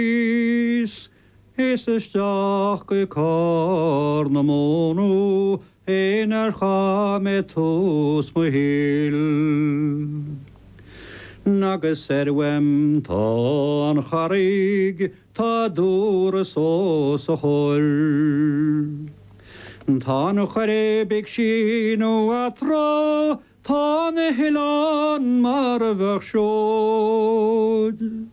Is isteach go cór na mónú éar chametús mo hil. Nagus wem tá an charig tá dúr sós a chóir. Tá no charébig sin ó atra tá na hilán mar a bheith siúd.